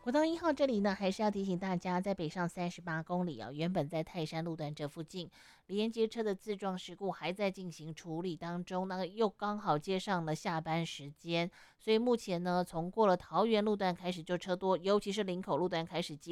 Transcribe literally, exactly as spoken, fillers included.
国道一号这里呢，还是要提醒大家，在北上三十八公里啊，原本在泰山路段这附近连接车的自撞事故还在进行处理当中，那又刚好接上了下班时间，所以目前呢，从过了桃园路段开始就车多，尤其是林口路段开始。